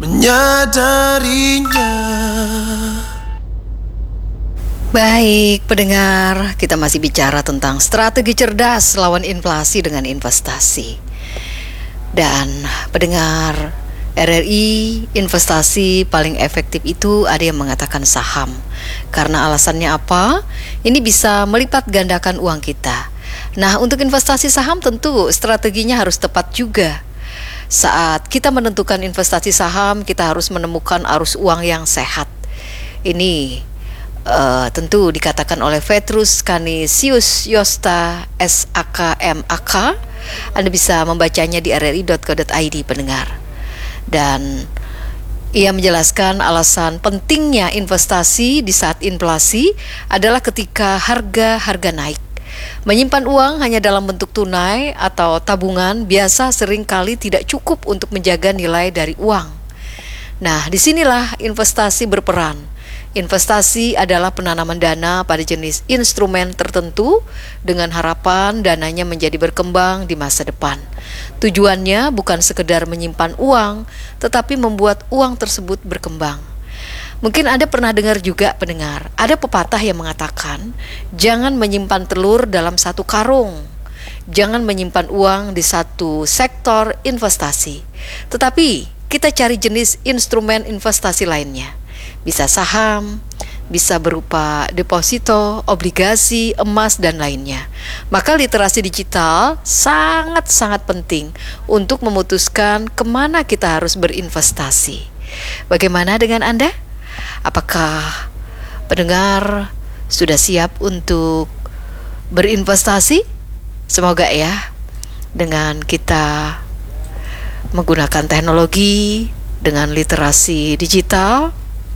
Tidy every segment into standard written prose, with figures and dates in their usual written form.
menyadarinya. Baik, pendengar, kita masih bicara tentang strategi cerdas lawan inflasi dengan investasi. Dan pendengar, RRI investasi paling efektif itu ada yang mengatakan saham. Karena alasannya apa? Ini bisa melipat gandakan uang kita. Nah, untuk investasi saham tentu strateginya harus tepat juga. Saat kita menentukan investasi saham, kita harus menemukan arus uang yang sehat. Ini tentu dikatakan oleh Petrus Canisius Yosta SAKMAK. Anda bisa membacanya di rri.co.id, pendengar. Dan ia menjelaskan alasan pentingnya investasi di saat inflasi adalah ketika harga naik. Menyimpan uang hanya dalam bentuk tunai atau tabungan biasa seringkali tidak cukup untuk menjaga nilai dari uang. Nah, disinilah investasi berperan. Investasi adalah penanaman dana pada jenis instrumen tertentu dengan harapan dananya menjadi berkembang di masa depan. Tujuannya bukan sekedar menyimpan uang, tetapi membuat uang tersebut berkembang. Mungkin Anda pernah dengar juga, pendengar, ada pepatah yang mengatakan, jangan menyimpan telur dalam satu karung. Jangan menyimpan uang di satu sektor investasi. Tetapi kita cari jenis instrumen investasi lainnya. Bisa saham, bisa berupa deposito, obligasi, emas, dan lainnya. Maka literasi digital sangat-sangat penting untuk memutuskan kemana kita harus berinvestasi. Bagaimana dengan Anda? Apakah pendengar sudah siap untuk berinvestasi? Semoga ya, dengan kita menggunakan teknologi, dengan literasi digital,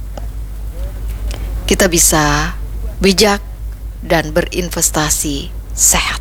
kita bisa bijak dan berinvestasi sehat.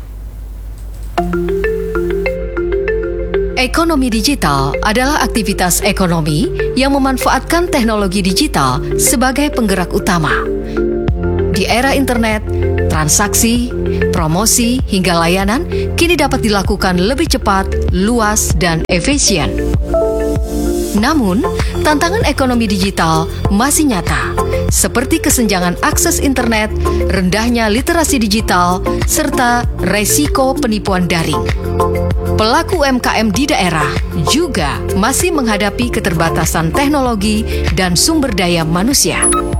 Ekonomi digital adalah aktivitas ekonomi yang memanfaatkan teknologi digital sebagai penggerak utama. Di era internet, transaksi, promosi, hingga layanan kini dapat dilakukan lebih cepat, luas, dan efisien. Namun, tantangan ekonomi digital masih nyata, seperti kesenjangan akses internet, rendahnya literasi digital, serta resiko penipuan daring. Pelaku UMKM di daerah juga masih menghadapi keterbatasan teknologi dan sumber daya manusia.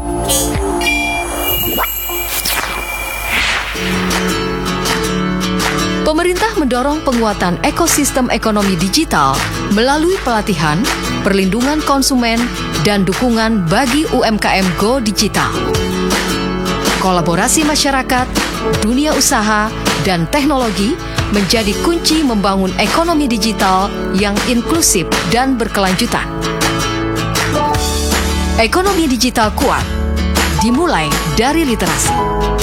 Pemerintah mendorong penguatan ekosistem ekonomi digital melalui pelatihan, perlindungan konsumen, dan dukungan bagi UMKM Go Digital. Kolaborasi masyarakat, dunia usaha, dan teknologi menjadi kunci membangun ekonomi digital yang inklusif dan berkelanjutan. Ekonomi digital kuat dimulai dari literasi.